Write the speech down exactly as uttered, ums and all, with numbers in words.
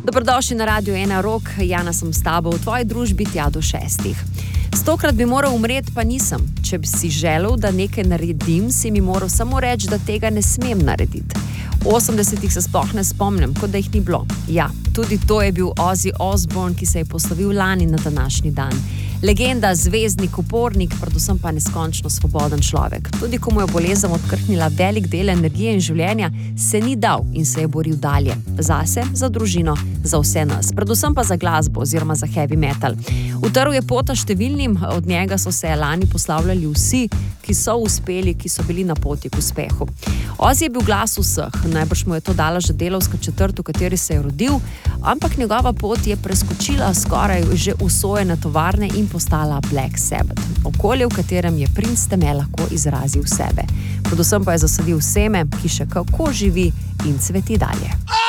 Dobrodošli na Radiu ena Rok, Jana sem s tabo v tvoji družbi tja do šestih. Stokrat bi moral umreti, pa nisem. Če bi si želel, da nekaj naredim, si mi moral samo reči, da tega ne smem narediti. V osemdesetih se sploh ne spomnim, kot da jih ni bilo. Ja, tudi to je bil Ozzy Osbourne, ki se je poslovil lani na današnji dan. Legenda, zvezdnik, upornik, predvsem pa neskončno svoboden človek. Tudi ko mu je bolezen odkrhnila velik del energije in življenja, se ni dal in se je boril dalje. Zase, za družino, za vse nas. Predvsem pa za glasbo oziroma za heavy metal. Utrl je pota številnim, od njega so se lani poslavljali vsi, ki so uspeli, ki so bili na poti k uspehu. Ozzy je bil glas vseh, najbrž mu je to dala že delavska četrt, v kateri se je rodil, ampak njegova pot je preskočila skoraj že usojene tovarne in postala Black Sabbath, okolje, v katerem je princ teme lahko izrazil sebe. Predvsem pa je zasadil seme, ki še kako živi in cveti dalje.